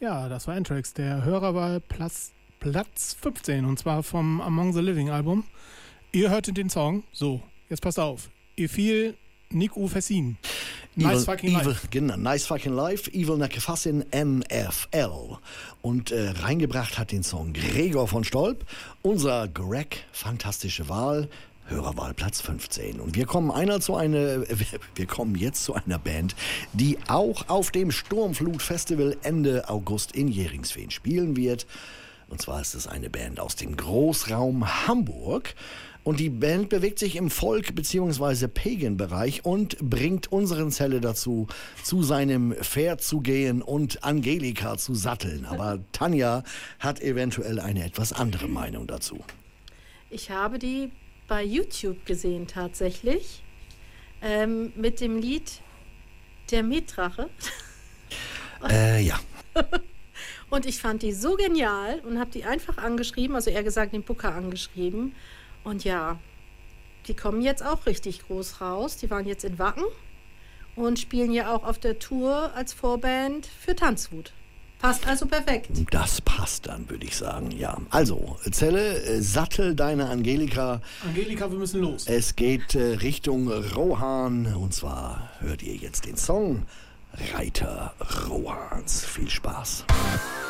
Ja, das war Anthrax, der Hörerwahl Platz 15 und zwar vom Among the Living Album. Ihr hörtet den Song, so, jetzt passt auf. Ihr fiel Nick Fessin. Nice Fucking Life. Genau, Nice Fucking Life, Evil Nekefassin NFL. Und reingebracht hat den Song Gregor von Stolp. Unser Greg, fantastische Wahl. Hörerwahl Platz 15. Und wir kommen jetzt zu einer Band, die auch auf dem Sturmflut-Festival Ende August in Jeringsfehn spielen wird. Und zwar ist es eine Band aus dem Großraum Hamburg. Und die Band bewegt sich im Folk- bzw. Pagan-Bereich und bringt unseren Zelle dazu, zu seinem Pferd zu gehen und Angelika zu satteln. Aber Tanja hat eventuell eine etwas andere Meinung dazu. Ich habe die bei YouTube gesehen tatsächlich, mit dem Lied Der Mähdrache. Ja. Und ich fand die so genial und habe die einfach angeschrieben, also eher gesagt den Booker angeschrieben. Und ja, die kommen jetzt auch richtig groß raus. Die waren jetzt in Wacken und spielen ja auch auf der Tour als Vorband für Tanzwut. Passt also perfekt. Das passt dann, würde ich sagen, ja. Also, Zelle, sattel deine Angelika. Angelika, wir müssen los. Es geht Richtung Rohan. Und zwar hört ihr jetzt den Song Reiter Rohans. Viel Spaß.